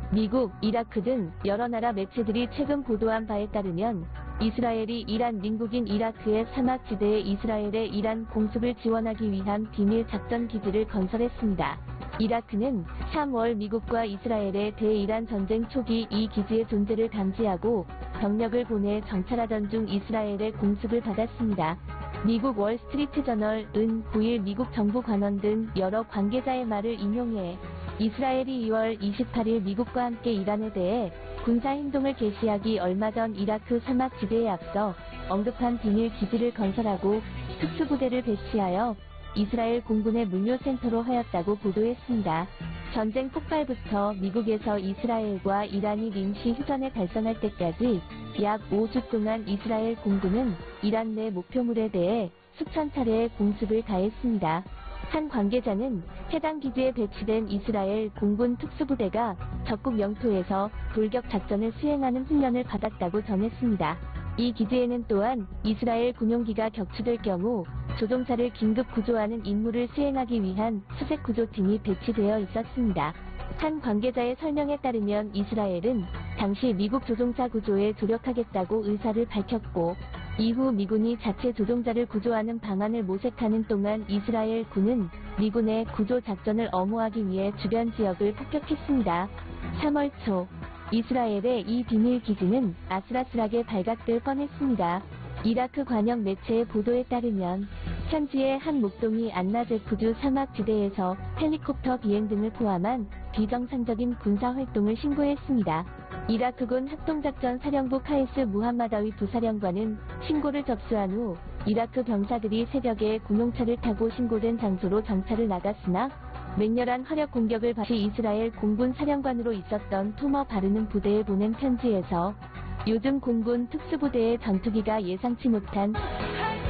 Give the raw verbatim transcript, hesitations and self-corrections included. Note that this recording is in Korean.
미국, 이라크 등 여러 나라 매체들이 최근 보도한 바에 따르면 이스라엘이 이란 민국인 이라크의 사막지대에 이스라엘의 이란 공습을 지원하기 위한 비밀 작전 기지를 건설했습니다. 이라크는 삼월 미국과 이스라엘의 대이란 전쟁 초기 이 기지의 존재를 감지하고 병력을 보내 정찰하던 중 이스라엘의 공습을 받았습니다. 미국 월스트리트저널은 구일 미국 정부 관원 등 여러 관계자의 말을 인용해 이스라엘이 이월 이십팔일 미국과 함께 이란에 대해 군사행동을 개시하기 얼마 전 이라크 사막지대에 앞서 언급한 비밀 기지를 건설하고 특수부대를 배치하여 이스라엘 공군의 물류센터로 하였다고 보도했습니다. 전쟁 폭발부터 미국에서 이스라엘과 이란이臨時 휴전에 달성할 때까지 약 오 주 동안 이스라엘 공군은 이란 내 목표물에 대해 수천 차례의 공습을 가했습니다. 한 관계자는 해당 기지에 배치된 이스라엘 공군 특수부대가 적국 영토에서 돌격 작전을 수행하는 훈련을 받았다고 전했습니다. 이 기지에는 또한 이스라엘 군용기가 격추될 경우 조종사를 긴급 구조하는 임무를 수행하기 위한 수색 구조팀이 배치되어 있었습니다. 한 관계자의 설명에 따르면 이스라엘은 당시 미국 조종사 구조에 조력하겠다고 의사를 밝혔고 이후 미군이 자체 조종자를 구조하는 방안을 모색하는 동안 이스라엘 군은 미군의 구조 작전을 엄호하기 위해 주변 지역을 폭격했습니다. 삼월 초 이스라엘의 이 비밀 기지는 아슬아슬하게 발각될 뻔했습니다. 이라크 관영 매체의 보도에 따르면 현지의 한 목동이 안나제프주 사막지대에서 헬리콥터 비행 등을 포함한 비정상적인 군사활동을 신고했습니다. 이라크군 합동작전 사령부 카이스 무함마다위 부사령관은 신고를 접수한 후 이라크 병사들이 새벽에 군용차를 타고 신고된 장소로 정찰을 나갔으나 맹렬한 화력 공격을 받이 이스라엘 공군 사령관으로 있었던 토머 바르는 부대에 보낸 편지에서 요즘 공군 특수부대의 전투기가 예상치 못한